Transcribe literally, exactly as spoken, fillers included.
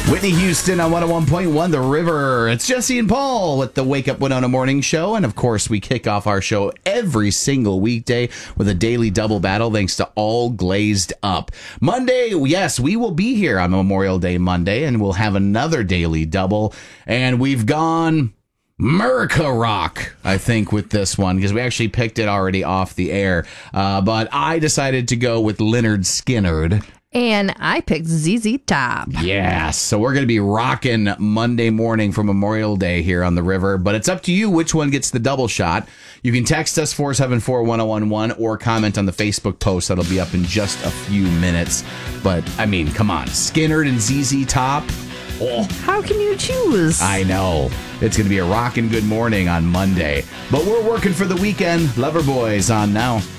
Whitney Houston on one oh one point one The River. It's Jesse and Paul with the Wake Up Winona Morning Show. And of course, we kick off our show every single weekday with a daily double battle thanks to All Glazed Up. Monday, yes, we will be here on Memorial Day Monday and we'll have another daily double. And we've gone America Rock, I think, with this one because we actually picked it already off the air. Uh, but I decided to go with Lynyrd Skynyrd. And I picked Z Z Top. Yes. So we're going to be rocking Monday morning for Memorial Day here on the river. But it's up to you which one gets the double shot. You can text us four seven four, one oh one one or comment on the Facebook post. That'll be up in just a few minutes. But, I mean, come on. Skynyrd and Z Z Top. Oh, how can you choose? I know. It's going to be a rockin' good morning on Monday. But we're working for the weekend. Lover Boys on now.